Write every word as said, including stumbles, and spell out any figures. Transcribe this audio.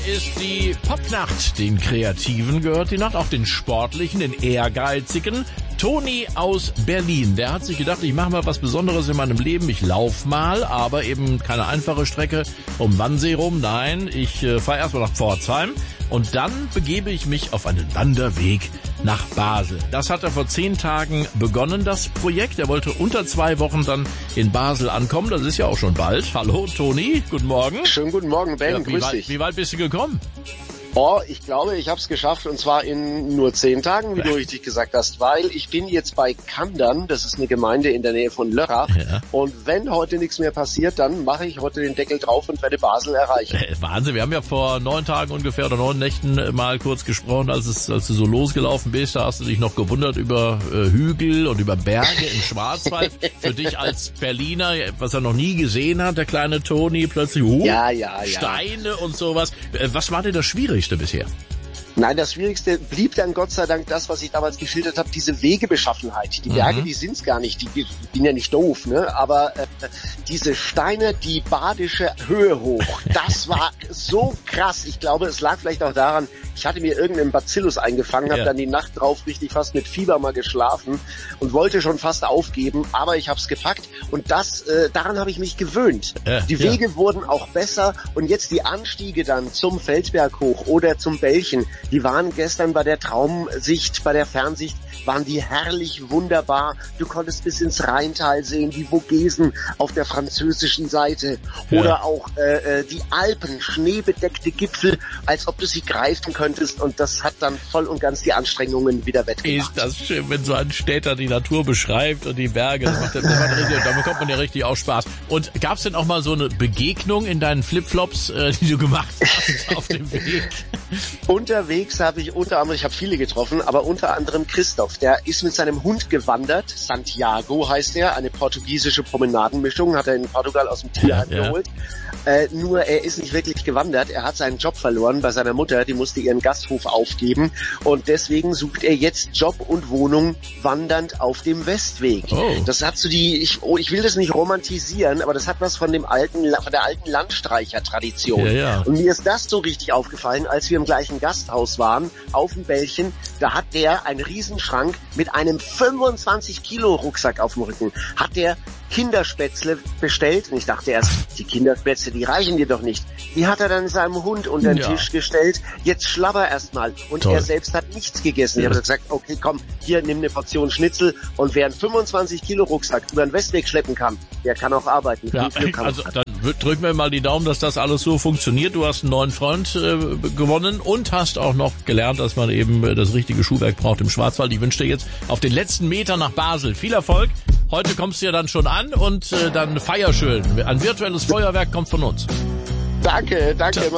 ist die Popnacht. Den Kreativen gehört die Nacht, auch den Sportlichen, den Ehrgeizigen. Toni aus Berlin, der hat sich gedacht, ich mache mal was Besonderes in meinem Leben. Ich lauf mal, aber eben keine einfache Strecke um Wannsee rum. Nein, ich äh, fahre erstmal nach Pforzheim und dann begebe ich mich auf einen Wanderweg nach Basel. Das hat er vor zehn Tagen begonnen, das Projekt. Er wollte unter zwei Wochen dann in Basel ankommen. Das ist ja auch schon bald. Hallo Toni, guten Morgen. Schönen guten Morgen, Ben, ja, grüß weit, dich. Wie weit bist du gekommen? Oh, ich glaube, ich habe es geschafft und zwar in nur zehn Tagen, wie du richtig gesagt hast, weil ich bin jetzt bei Kandern, das ist eine Gemeinde in der Nähe von Lörrach ja. Und wenn heute nichts mehr passiert, dann mache ich heute den Deckel drauf und werde Basel erreichen. Äh, Wahnsinn, wir haben ja vor neun Tagen ungefähr oder neun Nächten mal kurz gesprochen, als, es, als du so losgelaufen bist, da hast du dich noch gewundert über äh, Hügel und über Berge im Schwarzwald. Für dich als Berliner, was er noch nie gesehen hat, der kleine Toni, plötzlich uh, ja, ja, ja. Steine und sowas. Äh, was war denn das Schwierigste bisher? Nein, das Schwierigste blieb dann Gott sei Dank das, was ich damals geschildert habe, diese Wegebeschaffenheit. Die Berge, mhm. die sind's gar nicht, die, ich bin ja nicht doof, ne? Aber äh, diese Steine, die badische Höhe hoch, das war so krass. Ich glaube, es lag vielleicht auch daran, ich hatte mir irgendeinen Bacillus eingefangen, habe ja. dann die Nacht drauf richtig fast mit Fieber mal geschlafen und wollte schon fast aufgeben, aber ich habe es gepackt und das, äh, daran habe ich mich gewöhnt. Äh, die Wege ja. wurden auch besser und jetzt die Anstiege dann zum Feldberg hoch oder zum Bällchen, die waren gestern bei der Traumsicht, bei der Fernsicht, waren die herrlich wunderbar. Du konntest bis ins Rheintal sehen, die Vogesen auf der französischen Seite ja. oder auch äh, die Alpen, schneebedeckte Gipfel, als ob du sie greifen könntest und das hat dann voll und ganz die Anstrengungen wieder wettgemacht. Ist das schön, wenn so ein Städter die Natur beschreibt und die Berge, das macht, das macht richtig, da bekommt man ja richtig auch Spaß. Und gab es denn auch mal so eine Begegnung in deinen Flipflops, äh, die du gemacht hast auf dem Weg? Unterwegs habe ich unter anderem, ich habe viele getroffen, aber unter anderem Christoph, der ist mit seinem Hund gewandert, Santiago heißt er, eine portugiesische Promenadenmischung, hat er in Portugal aus dem Tierheim ja, geholt. Ja. Äh, nur er ist nicht wirklich gewandert, er hat seinen Job verloren bei seiner Mutter, die musste ihren Gasthof aufgeben und deswegen sucht er jetzt Job und Wohnung wandernd auf dem Westweg. Oh. Das hat so die, ich, oh, ich will das nicht romantisieren, aber das hat was von dem alten, von der alten Landstreicher-Tradition. Ja, ja. Und mir ist das so richtig aufgefallen, als wir im gleichen Gasthaus waren, auf dem Bällchen, da hat der einen Riesenschrank mit einem fünfundzwanzig Kilo Rucksack auf dem Rücken, hat der Kinderspätzle bestellt und ich dachte erst, die Kinderspätzle, die reichen dir doch nicht. Die hat er dann seinem Hund unter den ja. Tisch gestellt, jetzt schlabber erstmal und Toll. Er selbst hat nichts gegessen. Ich habe gesagt, okay, komm, hier, nimm eine Portion Schnitzel und wer einen fünfundzwanzig Kilo Rucksack über den Westweg schleppen kann, der kann auch arbeiten. Ja, also dann drücken wir mal die Daumen, dass das alles so funktioniert. Du hast einen neuen Freund äh, gewonnen und hast auch noch gelernt, dass man eben äh, das richtige Schuhwerk braucht im Schwarzwald. Ich wünsche dir jetzt auf den letzten Meter nach Basel viel Erfolg. Heute kommst du ja dann schon an und äh, dann feier schön. Ein virtuelles Feuerwerk kommt von uns. Danke, danke. Ciao.